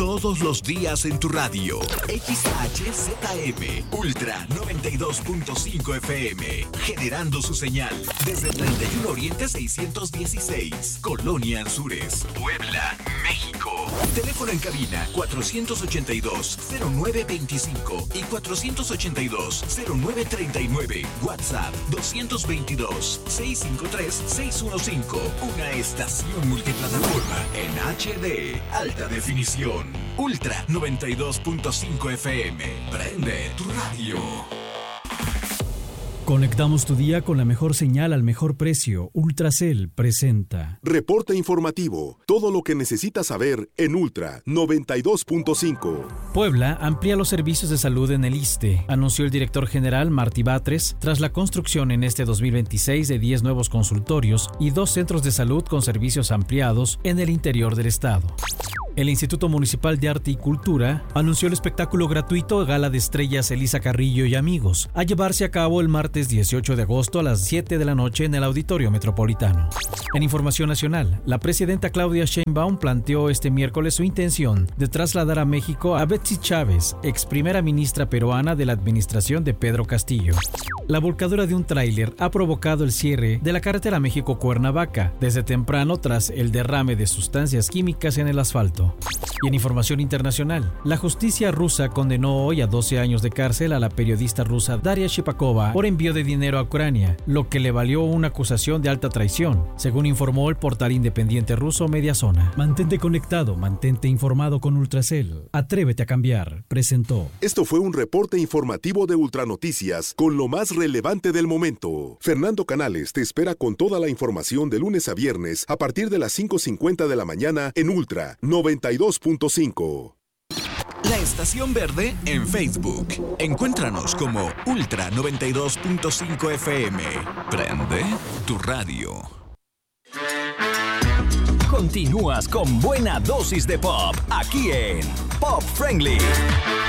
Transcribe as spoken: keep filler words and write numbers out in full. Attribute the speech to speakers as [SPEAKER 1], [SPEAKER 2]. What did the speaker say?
[SPEAKER 1] Todos los días en tu radio. X H Z M Ultra noventa y dos punto cinco F M. Generando su señal desde treinta y uno Oriente seiscientos dieciséis. Colonia Anzures, Puebla, México. Teléfono en cabina cuatrocientos ochenta y dos, cero nueve veinticinco y cuatrocientos ochenta y dos, cero nueve treinta y nueve. WhatsApp doscientos veintidós, seiscientos cincuenta y tres, seiscientos quince. Una estación multiplataforma en H D, alta definición. Ultra noventa y dos punto cinco F M. Prende tu radio.
[SPEAKER 2] Conectamos tu día con la mejor señal al mejor precio. Ultracel presenta
[SPEAKER 3] Reporte informativo. Todo lo que necesitas saber en Ultra noventa y dos punto cinco.
[SPEAKER 2] Puebla amplía los servicios de salud en el ISSSTE, anunció el director general Martí Batres, tras la construcción en este dos mil veintiséis de diez nuevos consultorios y dos centros de salud con servicios ampliados en el interior del estado. El Instituto Municipal de Arte y Cultura anunció el espectáculo gratuito Gala de Estrellas Elisa Carrillo y Amigos, a llevarse a cabo el martes dieciocho de agosto a las siete de la noche en el Auditorio Metropolitano. En información nacional, la presidenta Claudia Sheinbaum planteó este miércoles su intención de trasladar a México a Betsy Chávez, ex primera ministra peruana de la administración de Pedro Castillo. La volcadura de un tráiler ha provocado el cierre de la carretera México-Cuernavaca desde temprano tras el derrame de sustancias químicas en el asfalto. Y en información internacional, la justicia rusa condenó hoy a doce años de cárcel a la periodista rusa Daria Shipakova por envío de dinero a Ucrania, lo que le valió una acusación de alta traición, según informó el portal independiente ruso Mediazona. Mantente conectado, mantente informado con Ultracel. Atrévete a cambiar, presentó.
[SPEAKER 3] Esto fue un reporte informativo de Ultranoticias con lo más relevante del momento. Fernando Canales te espera con toda la información de lunes a viernes a partir de las cinco cincuenta de la mañana en Ultra noventa y dos punto cinco.
[SPEAKER 1] La Estación Verde en Facebook. Encuéntranos como Ultra noventa y dos punto cinco F M. Prende tu radio. Continúas con buena dosis de pop aquí en Pop Friendly.